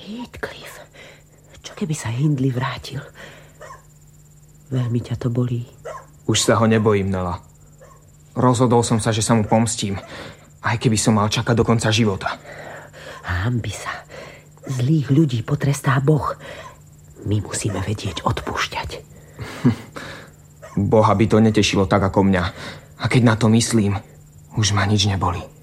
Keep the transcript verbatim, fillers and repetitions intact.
Heathcliff. Čo keby sa Hindley vrátil? Veľmi ťa to bolí. Už sa ho nebojím, Nella. Rozhodol som sa, že sa mu pomstím. Aj keby som mal čakať do konca života. Hanbi sa. Zlých ľudí potrestá Boh. My musíme vedieť odpúšťať. Boha by to netešilo tak ako mňa. A keď na to myslím, už ma nič neboli.